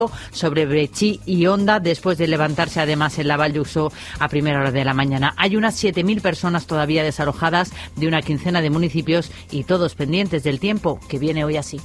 sobre Brechí y Onda, después de levantarse además en la Vall d'Uixó a primera hora de la mañana. Hay unas 7.000 personas todavía desalojadas de una quincena de municipios y todos pendientes del tiempo, que viene hoy así.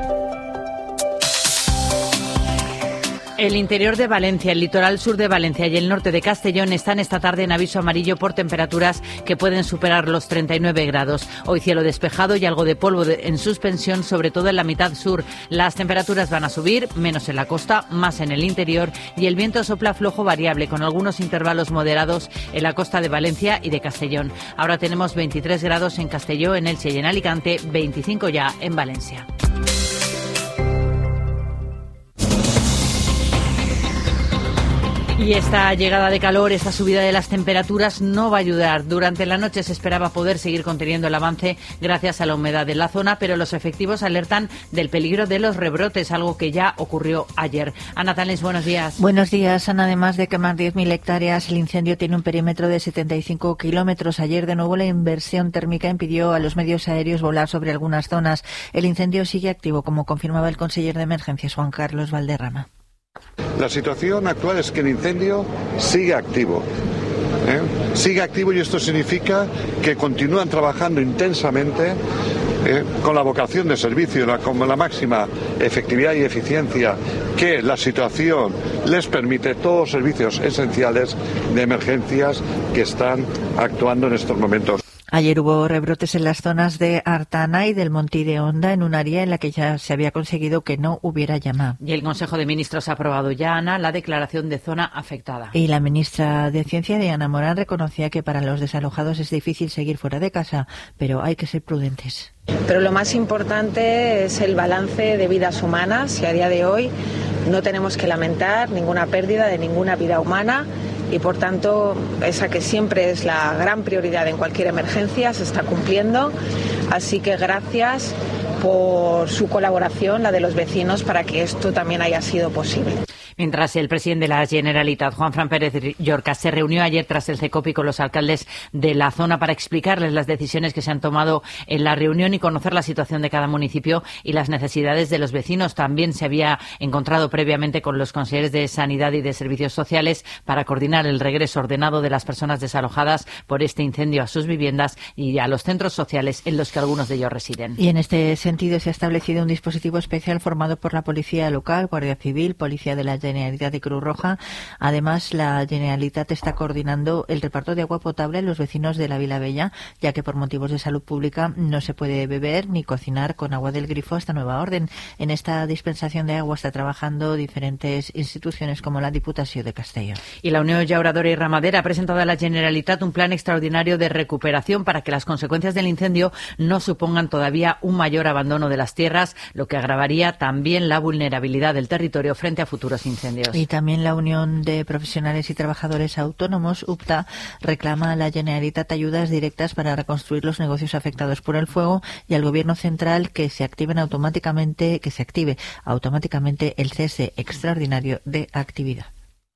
El interior de Valencia, el litoral sur de Valencia y el norte de Castellón están esta tarde en aviso amarillo por temperaturas que pueden superar los 39 grados. Hoy cielo despejado y algo de polvo en suspensión, sobre todo en la mitad sur. Las temperaturas van a subir, menos en la costa, más en el interior, y el viento sopla flojo variable con algunos intervalos moderados en la costa de Valencia y de Castellón. Ahora tenemos 23 grados en Castelló, en Elche y en Alicante, 25 ya en Valencia. Y esta llegada de calor, esta subida de las temperaturas no va a ayudar. Durante la noche se esperaba poder seguir conteniendo el avance gracias a la humedad de la zona, pero los efectivos alertan del peligro de los rebrotes, algo que ya ocurrió ayer. Ana Tales, buenos días. Buenos días, Ana. Además de quemar 10.000 hectáreas, el incendio tiene un perímetro de 75 kilómetros. Ayer, de nuevo, la inversión térmica impidió a los medios aéreos volar sobre algunas zonas. El incendio sigue activo, como confirmaba el conseller de Emergencias, Juan Carlos Valderrama. La situación actual es que el incendio sigue activo. Sigue activo, y esto significa que continúan trabajando intensamente con la vocación de servicio, con la máxima efectividad y eficiencia que la situación les permite, todos los servicios esenciales de emergencias que están actuando en estos momentos. Ayer hubo rebrotes en las zonas de Artana y del Montí de Onda, en un área en la que ya se había conseguido que no hubiera llama. Y el Consejo de Ministros ha aprobado ya, Ana, la declaración de zona afectada. Y la ministra de Ciencia, Diana Morán, reconocía que para los desalojados es difícil seguir fuera de casa, pero hay que ser prudentes. Pero lo más importante es el balance de vidas humanas, y a día de hoy no tenemos que lamentar ninguna pérdida de ninguna vida humana. Y por tanto, esa que siempre es la gran prioridad en cualquier emergencia se está cumpliendo. Así que gracias por su colaboración, la de los vecinos, para que esto también haya sido posible. Mientras el presidente de la Generalitat, Juanfran Pérez Llorca, se reunió ayer tras el CECOPI con los alcaldes de la zona para explicarles las decisiones que se han tomado en la reunión y conocer la situación de cada municipio y las necesidades de los vecinos. También se había encontrado previamente con los consejeros de Sanidad y de Servicios Sociales para coordinar el regreso ordenado de las personas desalojadas por este incendio a sus viviendas y a los centros sociales en los que algunos de ellos residen. Y en este sentido se ha establecido un dispositivo especial formado por la Policía Local, Guardia Civil, Policía de la Generalitat y Cruz Roja. Además, la Generalitat está coordinando el reparto de agua potable a los vecinos de la Vila Bella, ya que por motivos de salud pública no se puede beber ni cocinar con agua del grifo hasta nueva orden. En esta dispensación de agua está trabajando diferentes instituciones como la Diputación de Castellón. Y la Unión Llauradora y Ramadera ha presentado a la Generalitat un plan extraordinario de recuperación para que las consecuencias del incendio no supongan todavía un mayor abandono de las tierras, lo que agravaría también la vulnerabilidad del territorio frente a futuros incendios. Y también la Unión de Profesionales y Trabajadores Autónomos, UPTA, reclama a la Generalitat ayudas directas para reconstruir los negocios afectados por el fuego y al Gobierno central que se active automáticamente el cese extraordinario de actividad.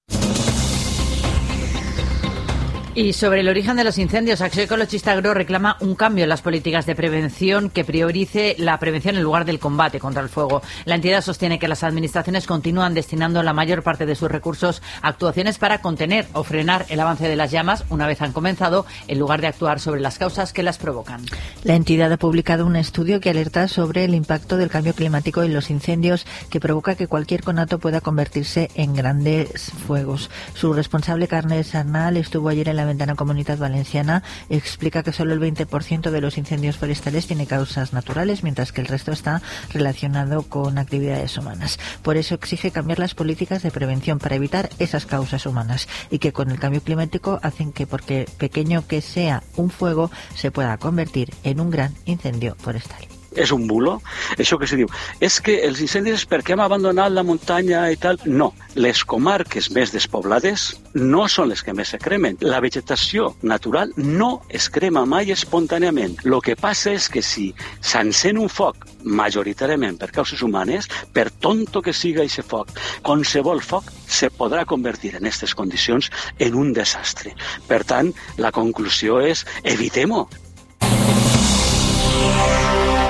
Y sobre el origen de los incendios, Acció Ecologista Agro reclama un cambio en las políticas de prevención que priorice la prevención en lugar del combate contra el fuego. La entidad sostiene que las administraciones continúan destinando la mayor parte de sus recursos a actuaciones para contener o frenar el avance de las llamas una vez han comenzado, en lugar de actuar sobre las causas que las provocan. La entidad ha publicado un estudio que alerta sobre el impacto del cambio climático en los incendios, que provoca que cualquier conato pueda convertirse en grandes fuegos. Su responsable, Carles Sarnal, estuvo ayer en la Ventana Comunitat Valenciana. Explica que solo el 20% de los incendios forestales tiene causas naturales, mientras que el resto está relacionado con actividades humanas. Por eso exige cambiar las políticas de prevención para evitar esas causas humanas, y que con el cambio climático hacen que, porque pequeño que sea un fuego, se pueda convertir en un gran incendio forestal. És un bulo, això que se diu. És que els incendis és perquè hem abandonat la muntanya i tal. No, les comarques més despoblades no són les que més se cremen. La vegetació natural no es crema mai espontàniament. Lo que passa és que si s'encén un foc, majoritàriament per causes humanes, per tonto que siga aquest foc, qualsevol foc se podrà convertir en aquestes condicions en un desastre. Per tant, la conclusió és evitem-ho.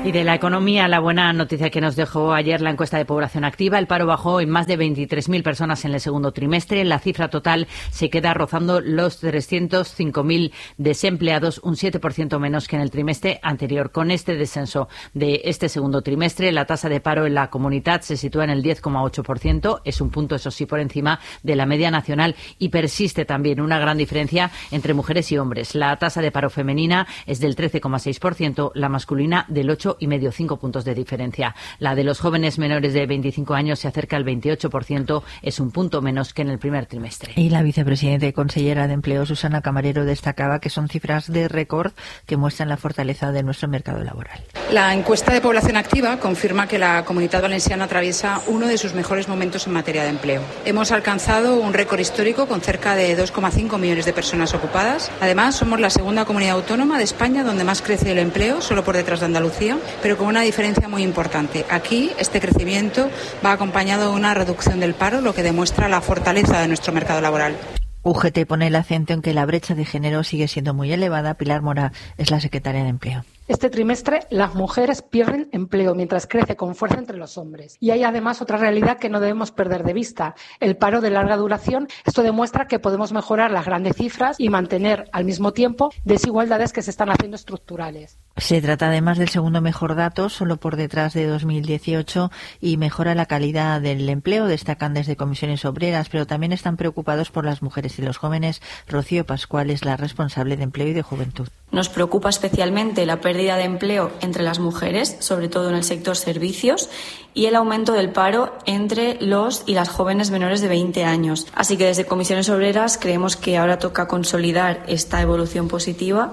Y de la economía, la buena noticia que nos dejó ayer la encuesta de población activa. El paro bajó en más de 23.000 personas en el segundo trimestre. La cifra total se queda rozando los 305.000 desempleados, un 7% menos que en el trimestre anterior. Con este descenso de este segundo trimestre, la tasa de paro en la comunidad se sitúa en el 10,8%. Es un punto, eso sí, por encima de la media nacional, y persiste también una gran diferencia entre mujeres y hombres. La tasa de paro femenina es del 13,6%, la masculina del 8,5%, 5 puntos de diferencia. La de los jóvenes menores de 25 años se acerca al 28%, es un punto menos que en el primer trimestre. Y la vicepresidenta y consellera de Empleo, Susana Camarero, destacaba que son cifras de récord que muestran la fortaleza de nuestro mercado laboral. La encuesta de población activa confirma que la Comunitat Valenciana atraviesa uno de sus mejores momentos en materia de empleo. Hemos alcanzado un récord histórico con cerca de 2,5 millones de personas ocupadas. Además, somos la segunda comunidad autónoma de España donde más crece el empleo, solo por detrás de Andalucía, pero con una diferencia muy importante. Aquí, este crecimiento va acompañado de una reducción del paro, lo que demuestra la fortaleza de nuestro mercado laboral. UGT pone el acento en que la brecha de género sigue siendo muy elevada. Pilar Mora es la secretaria de Empleo. Este trimestre las mujeres pierden empleo mientras crece con fuerza entre los hombres. Y hay además otra realidad que no debemos perder de vista, el paro de larga duración. Esto demuestra que podemos mejorar las grandes cifras y mantener al mismo tiempo desigualdades que se están haciendo estructurales. Se trata además del segundo mejor dato, solo por detrás de 2018, y mejora la calidad del empleo, destacan desde comisiones obreras, pero también están preocupados por las mujeres y los jóvenes. Rocío Pascual es la responsable de Empleo y de Juventud. Nos preocupa especialmente la pérdida de empleo entre las mujeres, sobre todo en el sector servicios, y el aumento del paro entre los y las jóvenes menores de 20 años. Así que desde Comisiones Obreras creemos que ahora toca consolidar esta evolución positiva.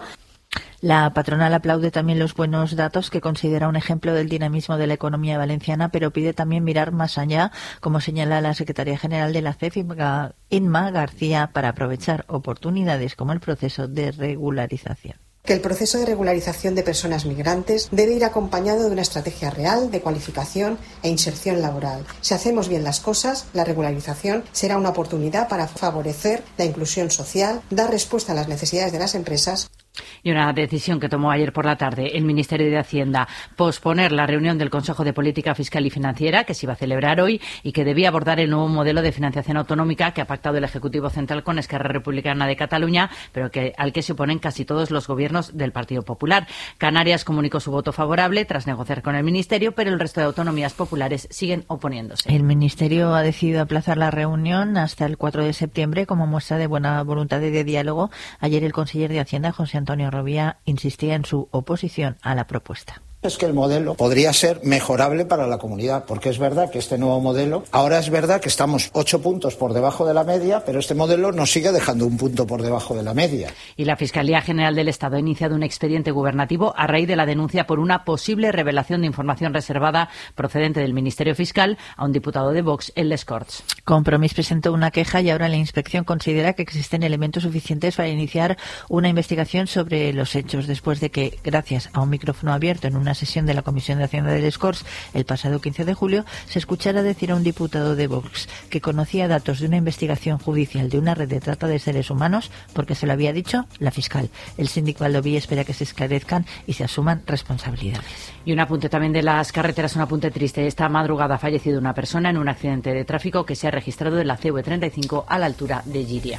La patronal aplaude también los buenos datos, que considera un ejemplo del dinamismo de la economía valenciana, pero pide también mirar más allá, como señala la secretaria general de la CEF, Inma García, para aprovechar oportunidades como el proceso de regularización. Que el proceso de regularización de personas migrantes debe ir acompañado de una estrategia real de cualificación e inserción laboral. Si hacemos bien las cosas, la regularización será una oportunidad para favorecer la inclusión social, dar respuesta a las necesidades de las empresas. Y una decisión que tomó ayer por la tarde el Ministerio de Hacienda: posponer la reunión del Consejo de Política Fiscal y Financiera, que se iba a celebrar hoy y que debía abordar el nuevo modelo de financiación autonómica que ha pactado el Ejecutivo Central con Esquerra Republicana de Cataluña, pero al que se oponen casi todos los gobiernos del Partido Popular. Canarias comunicó su voto favorable tras negociar con el Ministerio, pero el resto de autonomías populares siguen oponiéndose. El Ministerio ha decidido aplazar la reunión hasta el 4 de septiembre como muestra de buena voluntad de diálogo. Ayer el conseller de Hacienda, José Antonio Robía, insistía en su oposición a la propuesta. Es que el modelo podría ser mejorable para la comunidad, porque es verdad que este nuevo modelo, ahora es verdad que estamos 8 puntos por debajo de la media, pero este modelo nos sigue dejando 1 punto por debajo de la media. Y la Fiscalía General del Estado ha iniciado un expediente gubernativo a raíz de la denuncia por una posible revelación de información reservada procedente del Ministerio Fiscal a un diputado de Vox en Les Corts. Compromís presentó una queja y ahora la inspección considera que existen elementos suficientes para iniciar una investigación sobre los hechos, después de que, gracias a un micrófono abierto en una sesión de la Comisión de Hacienda de Les Corts el pasado 15 de julio, se escuchara decir a un diputado de Vox que conocía datos de una investigación judicial de una red de trata de seres humanos porque se lo había dicho la fiscal. El síndico Aldoví espera que se esclarezcan y se asuman responsabilidades. Y un apunte también de las carreteras, un apunte triste. Esta madrugada ha fallecido una persona en un accidente de tráfico que se ha registrado en la CV35 a la altura de Llíria.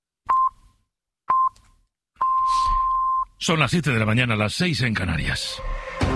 Son las 7 de la mañana, las 6 en Canarias.